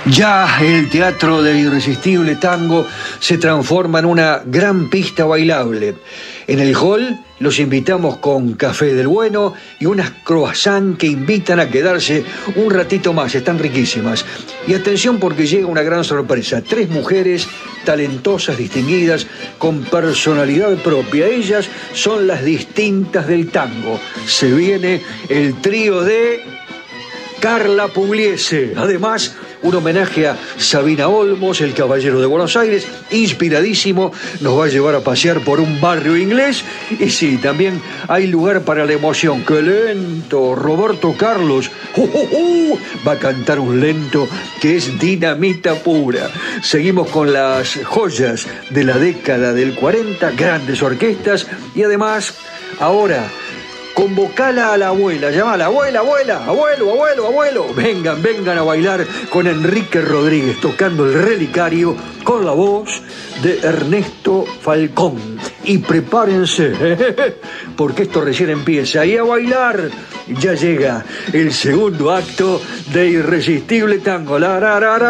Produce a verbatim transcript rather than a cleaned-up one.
Ya el Teatro del Irresistible Tango se transforma en una gran pista bailable. En el hall los invitamos con café del bueno y unas croissants que invitan a quedarse un ratito más, están riquísimas. Y atención porque llega una gran sorpresa, tres mujeres talentosas, distinguidas, con personalidad propia. Ellas son las distintas del tango. Se viene el trío de Carla Pugliese. Además, un homenaje a Sabina Olmos, el caballero de Buenos Aires, inspiradísimo, nos va a llevar a pasear por un barrio inglés. Y sí, también hay lugar para la emoción. ¡Qué lento! Roberto Carlos uh, uh, uh, va a cantar un lento que es dinamita pura. Seguimos con las joyas de la década del cuarenta, grandes orquestas y además, ahora, convocala a la abuela, llamala, abuela, abuela, abuelo, abuelo, abuelo. Vengan, vengan a bailar con Enrique Rodríguez tocando el relicario con la voz de Ernesto Falcón. Y prepárense, porque esto recién empieza. Y a bailar, ya llega el segundo acto de Irresistible Tango. La, la, la, la.